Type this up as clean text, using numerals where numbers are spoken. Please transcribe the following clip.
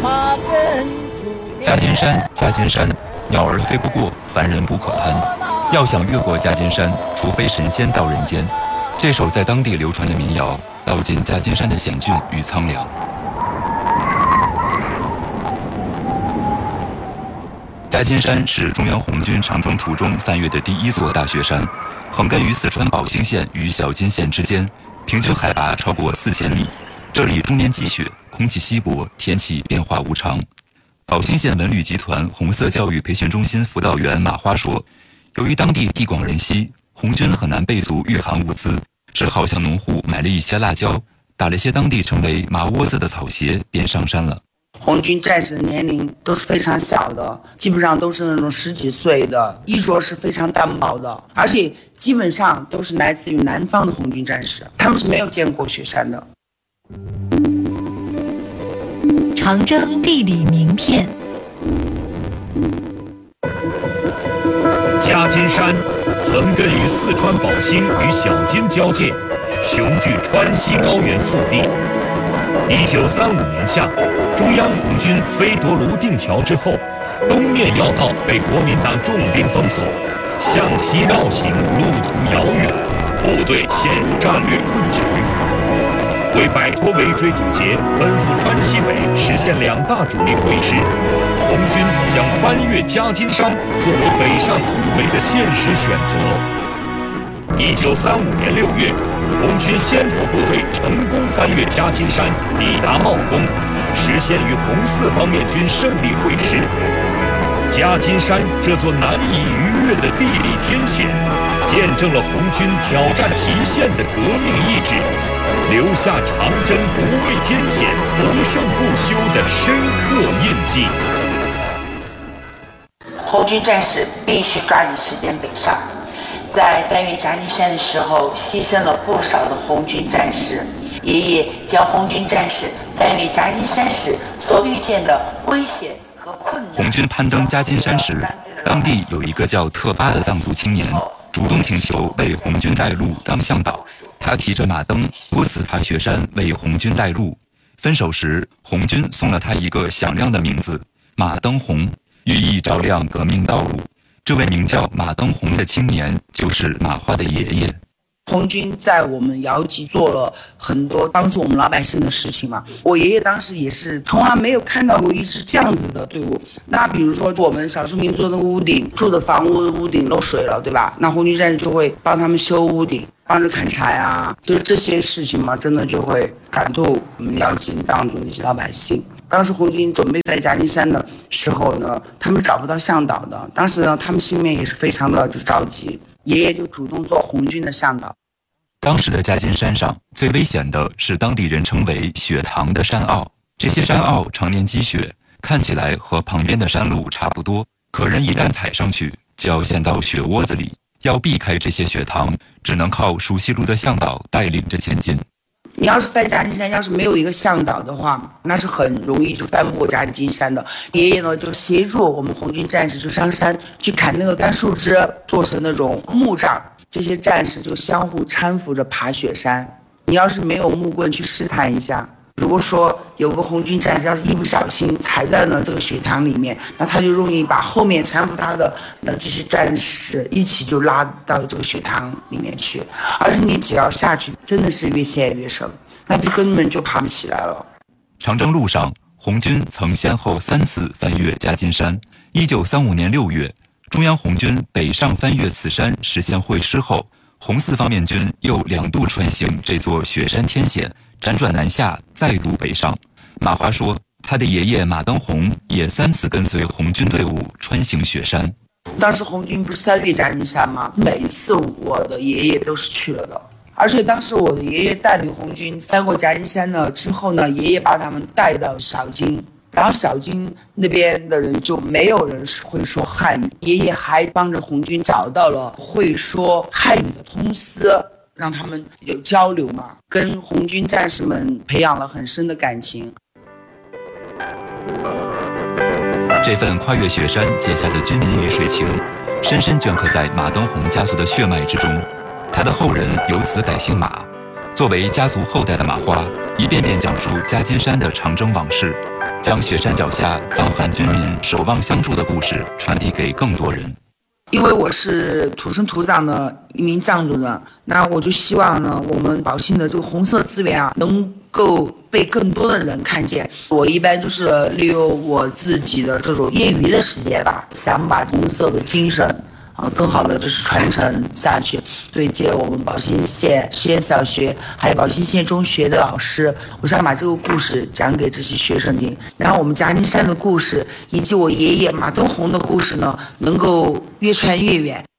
夹金山，夹金山，鸟儿飞不过，凡人不可攀。要想越过夹金山，除非神仙到人间。这首在当地流传的民谣，道尽夹金山的险峻与苍凉。夹金山是中央红军长征途中翻越的第一座大雪山，横亘于四川宝兴县与小金县之间，平均海拔超过4000米。这里终年积雪，空气稀薄，天气变化无常。宝兴县文旅集团红色教育培训中心辅导员马花说，由于当地地广人稀，红军很难备足御寒物资，只好向农户买了一些辣椒，打了些当地称为麻窝子的草鞋，便上山了。 红军战士的年龄都是非常小的，基本上都是那种10几岁的，衣着是非常单薄的，而且基本上都是来自于南方的红军战士，他们是没有见过雪山的。 长征地理名片。 夹金山横亘于四川宝兴与小金交界，雄踞川西高原腹地。1935年夏，中央红军飞夺泸定桥之后，东面要道被国民党重兵封锁，向西绕行路途遥远，部队陷入战略困局。为摆脱围追堵截，奔赴川西北，实现2大主力会师，红军将翻越夹金山作为北上突围的现实选择。1935年6月，红军先头部队成功翻越夹金山，抵达茂功，实现与红四方面军胜利会师。夹金山这座难以逾越的地理天险，见证了红军挑战极限的革命意志，留下长征不畏艰险、不胜不休的深刻印记。 红军战士必须抓紧时间北上，在翻越夹金山的时候，牺牲了不少的红军战士。爷爷将红军战士翻越夹金山时所遇见的危险和困难。 红军攀登夹金山时，当地有一个叫特巴的藏族青年，主动请求为红军带路当向导。他提着马灯，多次爬雪山为红军带路。分手时，红军送了他一个响亮的名字——马灯红，寓意照亮革命道路。这位名叫马灯红的青年，就是马花的爷爷。 红军在我们瑶集做了很多帮助我们老百姓的事情嘛。我爷爷当时也是从来没有看到过一支这样子的队伍。那比如说我们少数民族的屋顶住的房屋的屋顶漏水了，对吧？那红军战士就会帮他们修屋顶，帮着砍柴啊，就是这些事情嘛，真的就会感动我们瑶集藏族那些老百姓。当时红军准备在夹金山的时候呢，他们找不到向导的，当时呢他们心里面也是非常的着急，爷爷就主动做红军的向导。 当时的夹金山上最危险的是当地人称为雪塘的山坳，这些山坳常年积雪，看起来和旁边的山路差不多，可人一旦踩上去就要陷到雪窝子里，要避开这些雪塘，只能靠熟悉路的向导带领着前进。 你要是翻夹金山，要是没有一个向导的话，那是很容易就翻不过夹金山的。爷爷呢就协助我们红军战士就上山去砍那个干树枝，做成那种木杖，这些战士就相互搀扶着爬雪山。你要是没有木棍去试探一下，如果说有个红军战士要是一不小心踩在了这个雪塘里面，那他就容易把后面搀扶他的这些战士一起就拉到这个雪塘里面去，而且你只要下去真的是越陷越深，那就根本就爬不起来了。 长征路上，红军曾先后3次翻越夹金山。1935年6月，中央红军北上翻越此山实现会师后，红四方面军又2度穿行这座雪山天险，辗转南下，再度北上。马华说，他的爷爷马灯红也3次跟随红军队伍穿行雪山。 当时红军不是3越夹金山吗？每一次我的爷爷都是去了的，而且当时我的爷爷带领红军翻过夹金山呢之后呢，爷爷把他们带到小金，然后小金那边的人就没有人会说汉语，爷爷还帮着红军找到了会说汉语的通司，让他们有交流嘛，跟红军战士们培养了很深的感情。 这份跨越雪山结下的军民与水情，深深镌刻在马灯红家族的血脉之中。他的后人由此改姓马。作为家族后代的马花，一遍遍讲述夹金山的长征往事。 将雪山脚下藏汉军民守望相助的故事传递给更多人。 因为我是土生土长的一名藏族人，那我就希望呢，我们宝兴的这个红色资源啊，能够被更多的人看见。我一般就是利用我自己的这种业余的时间吧，想把红色的精神更好的就是传承下去，对接我们宝兴县实验小学还有宝兴县中学的老师，我想把这个故事讲给这些学生听，然后我们夹金山的故事以及我爷爷马东红的故事呢，能够越传越远。